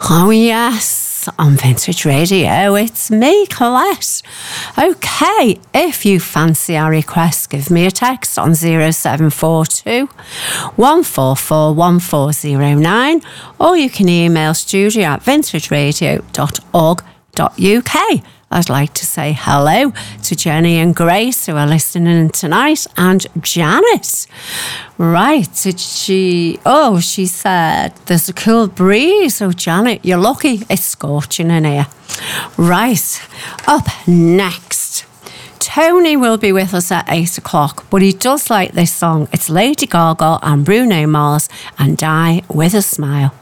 Oh, yes, on Vintage Radio, it's me, Colette. Okay, if you fancy our request, give me a text on 0742 144 1409, or you can email studio@vintageradio.org.uk. I'd like to say hello to Jenny and Grace, who are listening in tonight, and Janet. Right, she said, there's a cool breeze. Oh, Janet, you're lucky. It's scorching in here. Right, up next, Tony will be with us at 8 o'clock, but he does like this song. It's Lady Gaga and Bruno Mars and Die With a Smile.